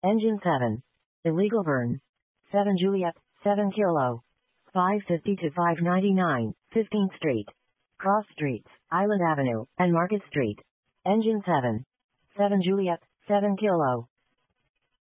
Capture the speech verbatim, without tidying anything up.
Engine seven. Illegal burn. seven Juliet, seven Kilo. five fifty to five ninety-nine, fifteenth Street. Cross Streets, Island Avenue, and Market Street. Engine seven. seven Juliet, seven Kilo.